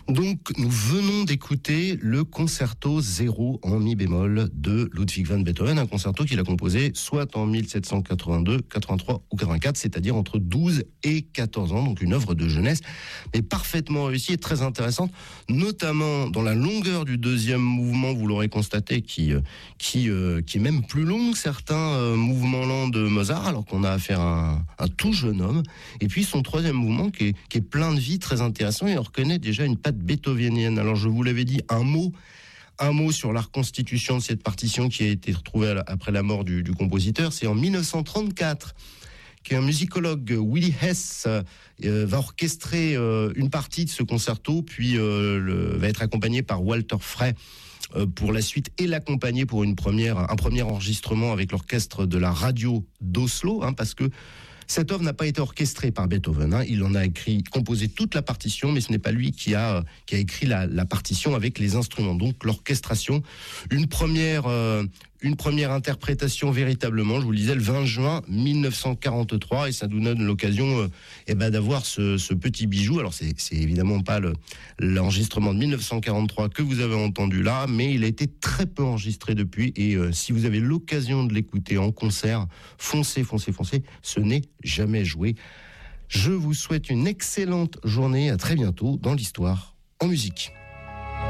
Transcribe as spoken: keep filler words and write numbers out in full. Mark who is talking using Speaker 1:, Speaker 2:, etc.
Speaker 1: Donc, nous venons d'écouter le concerto zéro en mi bémol de Ludwig van Beethoven, un concerto qu'il a composé soit en mille sept cent quatre-vingt-deux, quatre-vingt-trois ou quatre-vingt-quatre, c'est-à-dire entre douze et quatorze ans, donc une œuvre de jeunesse, mais parfaitement réussie et très intéressante, notamment dans la longueur du deuxième mouvement, vous l'aurez constaté, qui, qui, euh, qui est même plus long que certains euh, mouvements lents de Mozart, alors qu'on a affaire à un, un tout jeune homme. Et puis son troisième mouvement, qui est, qui est plein de vie, très intéressant, et on reconnaît déjà une patte beethovenienne. Alors je vous l'avais dit, un mot, un mot sur la reconstitution de cette partition qui a été retrouvée après la mort du, du compositeur. C'est en mille neuf cent trente-quatre qu'un musicologue, Willy Hess, euh, va orchestrer euh, une partie de ce concerto, puis euh, le, va être accompagné par Walter Frey euh, pour la suite et l'accompagner pour une première, un premier enregistrement avec l'orchestre de la radio d'Oslo, hein, parce que cette œuvre n'a pas été orchestrée par Beethoven. Hein. Il en a écrit, composé toute la partition, mais ce n'est pas lui qui a, qui a écrit la, la partition avec les instruments. Donc l'orchestration, une première, euh, une première interprétation véritablement, je vous le disais, le vingt juin mille neuf cent quarante-trois, et ça nous donne l'occasion euh, eh ben, d'avoir ce, ce petit bijou. Alors c'est, c'est évidemment pas le, l'enregistrement de mille neuf cent quarante-trois que vous avez entendu là, mais il a été très peu enregistré depuis, et euh, si vous avez l'occasion de l'écouter en concert, foncez, foncez, foncez, ce n'est jamais joué. Je vous souhaite une excellente journée, à très bientôt dans l'Histoire en musique.